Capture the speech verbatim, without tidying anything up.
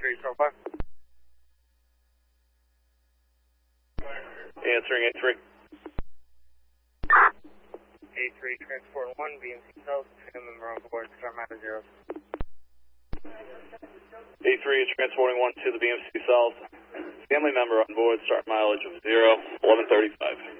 three, profile. Answering A three. A three, transport one, B M C South, family member on board, start matter zeros. A three is transporting one to the B M C South. Family member on board, start mileage of zero, eleven thirty-five.